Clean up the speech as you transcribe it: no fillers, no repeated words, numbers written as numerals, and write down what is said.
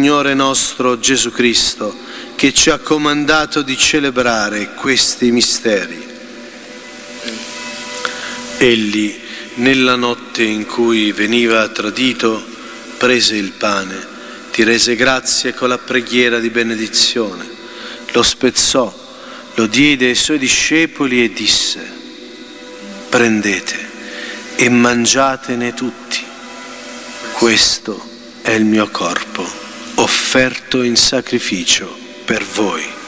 Signore nostro Gesù Cristo, che ci ha comandato di celebrare questi misteri. Egli, nella notte in cui veniva tradito, prese il pane, ti rese grazie con la preghiera di benedizione, lo spezzò, lo diede ai suoi discepoli e disse: prendete e mangiatene tutti, questo è il mio corpo, offerto in sacrificio per voi.